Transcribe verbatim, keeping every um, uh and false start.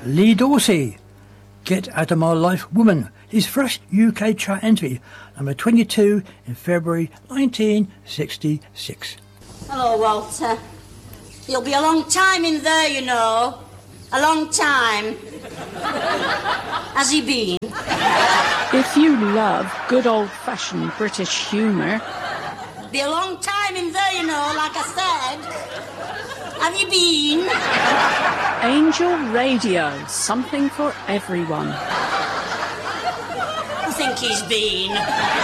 Lee Dorsey, Get Out of My Life Woman, his first U K chart entry, number twenty-two in February nineteen sixty-six. Hello, Walter. You'll be a long time in there, you know. A long time. Has he been? If you love good old-fashioned British humour... Be a long time in there, you know, like I said. Have you been? Angel Radio, something for everyone. I think he's been.